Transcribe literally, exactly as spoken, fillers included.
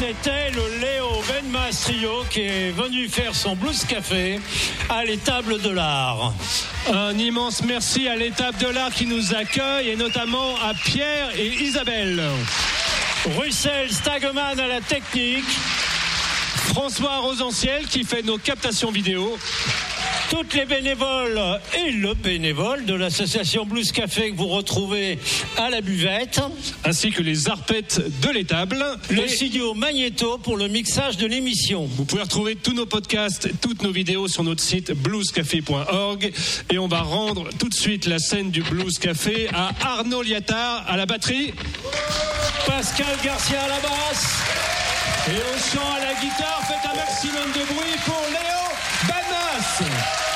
c'était le Léo Benmas Trio qui est venu faire son blues café à l'étable de l'art. Un immense merci à l'étape de l'art qui nous accueille et notamment à Pierre et Isabelle. Russell Stageman à la technique. François Rosanciel qui fait nos captations vidéo. Toutes les bénévoles et le bénévole de l'association Blues Café que vous retrouvez à la buvette. Ainsi que les arpettes de l'étable. Le et... studio Magnéto pour le mixage de l'émission. Vous pouvez retrouver tous nos podcasts, toutes nos vidéos sur notre site blues café point org. Et on va rendre tout de suite la scène du Blues Café à Arnaud Liattard à la batterie. Pascal Garcia à la basse. Et au chant, à la guitare, faites un maximum de bruit pour Léo Benmas.